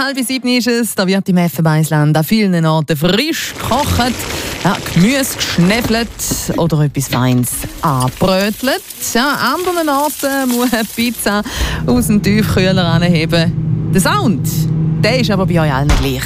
6:30 ist es. Da wird im Effenbeisland an vielen Orten frisch gekocht, ja, Gemüse geschnäffelt oder etwas Feines angebrötelt. Ja, an anderen Orten muss eine Pizza aus dem Tiefkühler anheben. Der Sound, der ist aber bei euch allen gleich.